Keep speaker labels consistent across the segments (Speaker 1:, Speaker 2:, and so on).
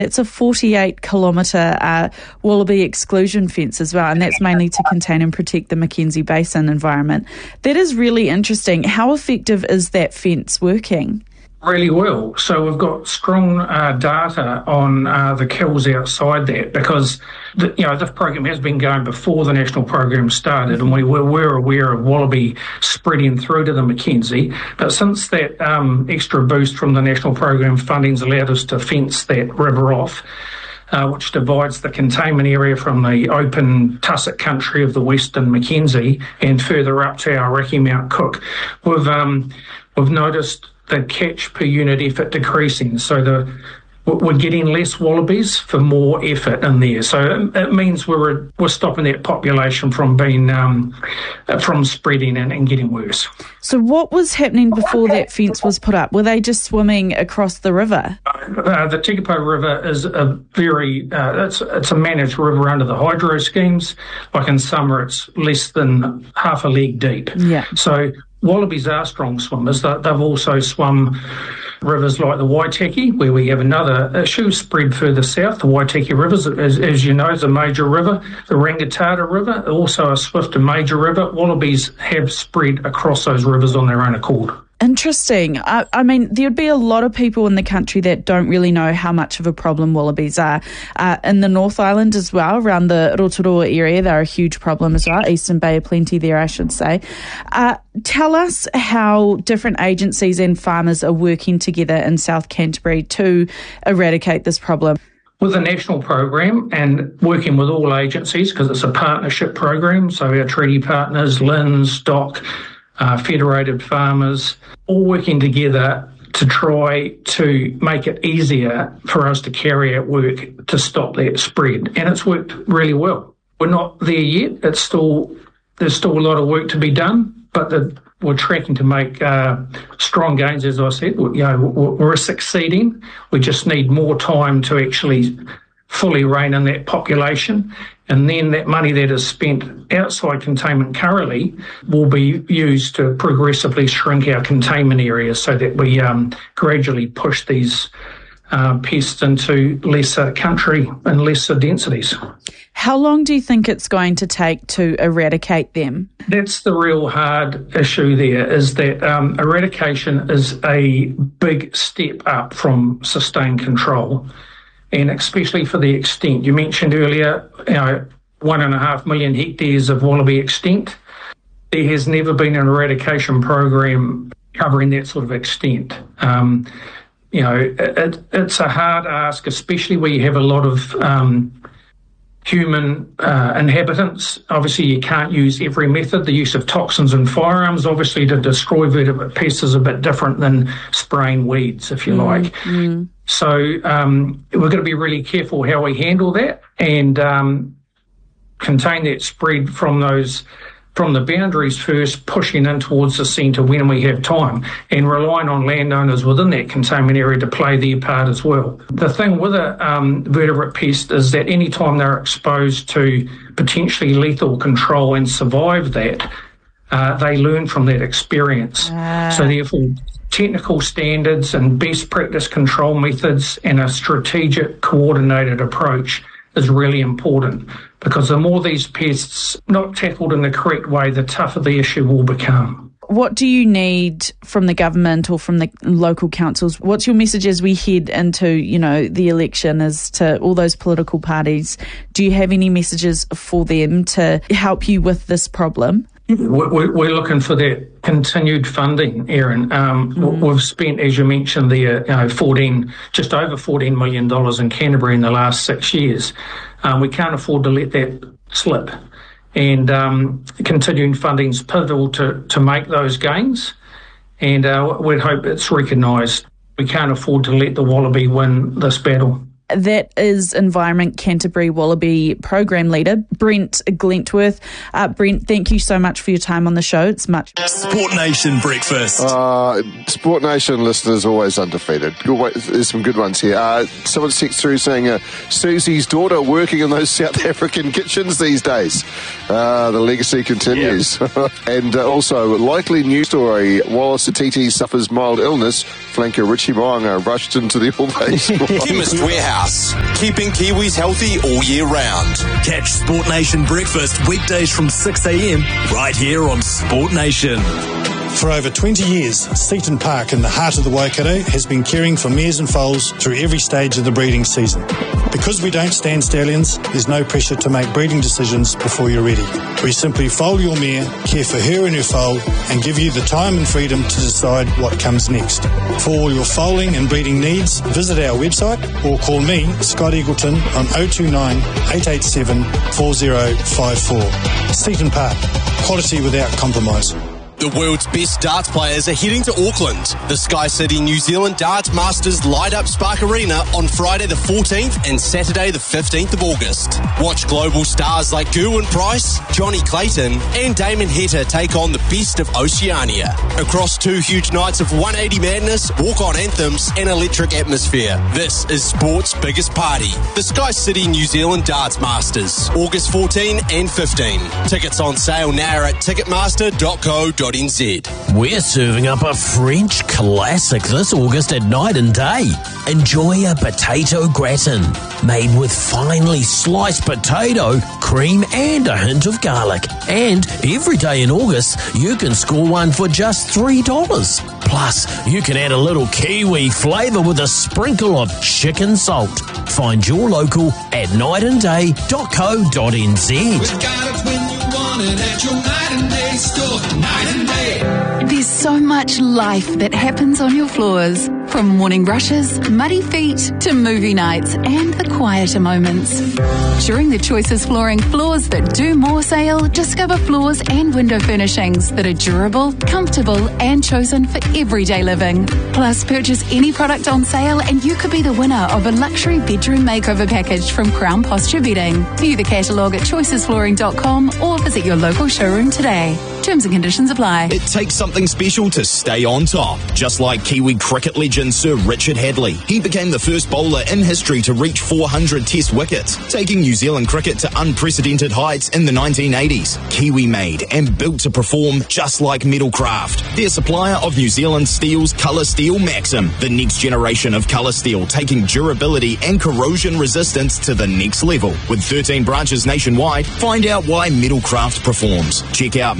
Speaker 1: It's a 48-kilometre wallaby exclusion fence as well, and that's mainly to contain and protect the Mackenzie Basin environment. That is really interesting. How effective is that fence working?
Speaker 2: Really well. So we've got strong data on the kills outside that, because this program has been going before the national program started, and we were aware of wallaby spreading through to the Mackenzie. But since that extra boost from the national program funding's allowed us to fence that river off, which divides the containment area from the open tussock country of the Western Mackenzie and further up to our Rocky Mount Cook, we've noticed the catch per unit effort decreasing. So we're getting less wallabies for more effort in there. So it means we're stopping that population from being from spreading and getting worse.
Speaker 1: So what was happening before that fence was put up? Were they just swimming across the river?
Speaker 2: The Tekapo River is a very it's a managed river under the hydro schemes. Like in summer, it's less than half a leg deep.
Speaker 1: Yeah.
Speaker 2: So wallabies are strong swimmers. They've also swum rivers like the Waitaki, where we have another issue spread further south. The Waitaki River, as you know, is a major river. The Rangitata River, also a swift and major river. Wallabies have spread across those rivers on their own accord.
Speaker 1: Interesting. I mean, there'd be a lot of people in the country that don't really know how much of a problem wallabies are. In the North Island as well, around the Rotorua area, they're a huge problem as well. Eastern Bay of Plenty there, I should say. Tell us how different agencies and farmers are working together in South Canterbury to eradicate this problem.
Speaker 2: With the national program and working with all agencies, because it's a partnership program, so our treaty partners, LINZ, DOC, Federated Farmers, all working together to try to make it easier for us to carry out work to stop that spread. And it's worked really well. We're not there yet. There's still a lot of work to be done, but we're tracking to make strong gains, as I said. We're succeeding. We just need more time to actually fully rein in that population, and then that money that is spent outside containment currently will be used to progressively shrink our containment areas so that we gradually push these pests into lesser country and lesser densities.
Speaker 1: How long do you think it's going to take to eradicate them?
Speaker 2: That's the real hard issue there, is that eradication is a big step up from sustained control. And especially for the extent. You mentioned earlier, 1.5 million hectares of wallaby extent. There has never been an eradication program covering that sort of extent. It's a hard ask, especially where you have a lot of human inhabitants. Obviously, you can't use every method. The use of toxins and firearms, obviously, to destroy vertebrate pests is a bit different than spraying weeds, if you like. Mm. So we've got to be really careful how we handle that and contain that spread from the boundaries first, pushing in towards the centre when we have time, and relying on landowners within that containment area to play their part as well. The thing with a vertebrate pest is that any time they're exposed to potentially lethal control and survive that, they learn from that experience. So therefore, technical standards and best practice control methods and a strategic coordinated approach is really important, because the more these pests not tackled in the correct way, the tougher the issue will become.
Speaker 1: What do you need from the government or from the local councils? What's your message as we head into, the election, as to all those political parties? Do you have any messages for them to help you with this problem?
Speaker 2: We're looking for that continued funding, Erin. We've spent, as you mentioned, just over $14 million in Canterbury in the last 6 years. We can't afford to let that slip. And continuing funding is pivotal to make those gains. And we'd hope it's recognised. We can't afford to let the wallaby win this battle.
Speaker 1: That is Environment Canterbury Wallaby Program Leader, Brent Glentworth. Brent, thank you so much for your time on the show. It's much.
Speaker 3: Sport Nation Breakfast.
Speaker 4: Sport Nation listeners always undefeated. There's some good ones here. Someone texted through saying Susie's daughter working in those South African kitchens these days. The legacy continues. Yeah. And also, likely news story, Wallace Atiti suffers mild illness. Flanker Richie Mo'unga rushed into the All Day.
Speaker 3: Chemist Warehouse. House, keeping Kiwis healthy all year round.
Speaker 5: Catch Sport Nation Breakfast weekdays from 6 a.m. right here on Sport Nation.
Speaker 6: For over 20 years, Seaton Park in the heart of the Waikato has been caring for mares and foals through every stage of the breeding season. Because we don't stand stallions, there's no pressure to make breeding decisions before you're ready. We simply foal your mare, care for her and her foal, and give you the time and freedom to decide what comes next. For all your foaling and breeding needs, visit our website or call me, Scott Eagleton, on 029 887 4054. Seaton Park, quality without compromise.
Speaker 3: The world's best darts players are heading to Auckland. The Sky City New Zealand Darts Masters light up Spark Arena on Friday the 14th and Saturday the 15th of August. Watch global stars like Gerwyn Price, Johnny Clayton and Damon Heta take on the best of Oceania. Across 2 huge nights of 180 madness, walk-on anthems and electric atmosphere. This is sport's biggest party. The Sky City New Zealand Darts Masters, August 14 and 15. Tickets on sale now at ticketmaster.co.nz.
Speaker 5: We're serving up a French classic this August at Night and Day. Enjoy a potato gratin made with finely sliced potato, cream and a hint of garlic. And every day in August, you can score one for just $3. Plus, you can add a little Kiwi flavour with a sprinkle of chicken salt. Find your local at nightandday.co.nz.
Speaker 7: We've got it when you want it at your Night and Day store. Night and Day.
Speaker 8: There's so much life that happens on your floors. From morning brushes, muddy feet, to movie nights and the quieter moments. During the Choices Flooring Floors That Do More sale, discover floors and window furnishings that are durable, comfortable and chosen for everyday living. Plus, purchase any product on sale and you could be the winner of a luxury bedroom makeover package from Crown Posture Bedding. View the catalogue at choicesflooring.com or visit your local showroom today. Terms and conditions apply.
Speaker 9: It takes something special to stay on top, just like Kiwi cricket legend Sir Richard Hadley. He became the first bowler in history to reach 400 Test wickets, taking New Zealand cricket to unprecedented heights in the 1980s. Kiwi made and built to perform just like Metalcraft. They're supplier of New Zealand Steel's Colour Steel Maxim, the next generation of colour steel, taking durability and corrosion resistance to the next level. With 13 branches nationwide, find out why Metalcraft performs. Check out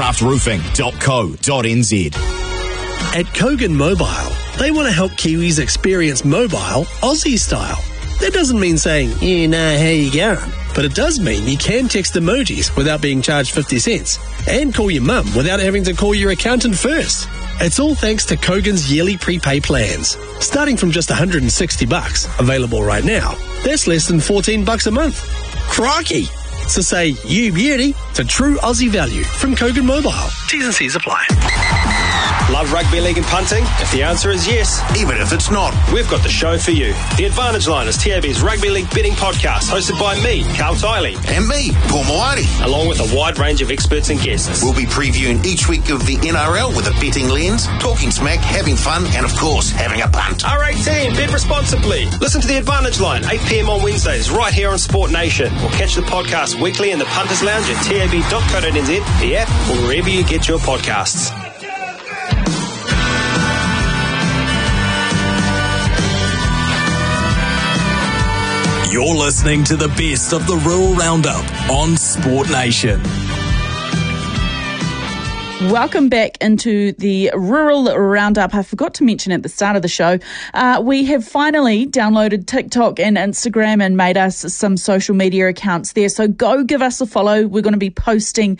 Speaker 9: metalcraftroofing.co.nz.
Speaker 10: At Kogan Mobile, they want to help Kiwis experience mobile Aussie style. That doesn't mean saying, you know how you going, but it does mean you can text emojis without being charged 50 cents and call your mum without having to call your accountant first. It's all thanks to Kogan's yearly prepay plans, starting from just $160, available right now. That's less than $14 a month. Crikey! So say you beauty to true Aussie value from Kogan Mobile. T's and C's apply.
Speaker 11: Love rugby league and punting? If the answer is yes,
Speaker 12: even if it's not,
Speaker 11: we've got the show for you. The Advantage Line is TAB's rugby league betting podcast, hosted by me, Carl Tiley.
Speaker 12: And me, Paul Moati.
Speaker 11: Along with a wide range of experts and guests.
Speaker 12: We'll be previewing each week of the NRL with a betting lens, talking smack, having fun, and of course, having a punt.
Speaker 11: R18, bet responsibly. Listen to The Advantage Line, 8 p.m. on Wednesdays, right here on Sport Nation. Or catch the podcast weekly in the Punters Lounge at tab.co.nz, the app, or wherever you get your podcasts.
Speaker 5: You're listening to the best of the Rural Roundup on Sport Nation.
Speaker 1: Welcome back into the Rural Roundup. I forgot to mention at the start of the show, we have finally downloaded TikTok and Instagram and made us some social media accounts there. So go give us a follow. We're going to be posting